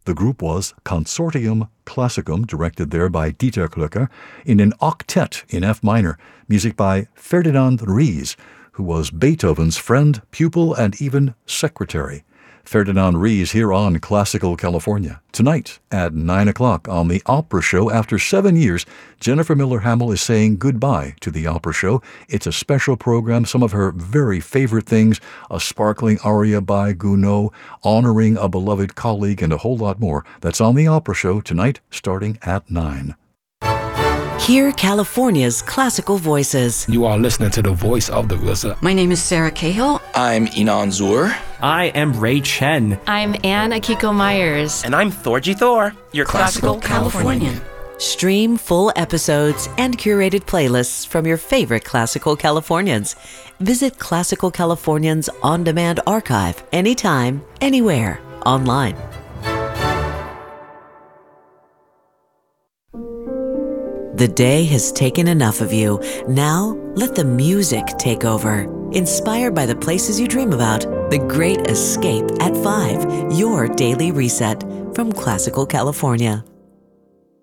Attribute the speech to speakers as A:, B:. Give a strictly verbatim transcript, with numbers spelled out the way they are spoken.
A: The group was Consortium Classicum, directed there by Dieter Klöcker, in an octet in F minor, music by Ferdinand Ries, who was Beethoven's friend, pupil, and even secretary. Ferdinand Ries here on Classical California. Tonight at nine o'clock on the Opera Show. After seven years, Jennifer Miller Hamel is saying goodbye to the Opera Show. It's a special program, some of her very favorite things, a sparkling aria by Gounod, honoring a beloved colleague, and a whole lot more. That's on the Opera Show tonight, starting at nine.
B: Hear California's classical voices.
C: You are listening to the voice of the R Z A.
D: My name is Sarah Cahill.
E: I'm Inan Zur.
F: I am Ray Chen.
G: I'm Anne Akiko Myers.
H: And I'm Thorgy Thor, your classical, classical Californian.
B: Californian. Stream full episodes and curated playlists from your favorite Classical Californians. Visit Classical Californians on-demand archive anytime, anywhere, online. The day has taken enough of you. Now, let the music take over. Inspired by the places you dream about, The Great Escape at five, your daily reset from Classical California.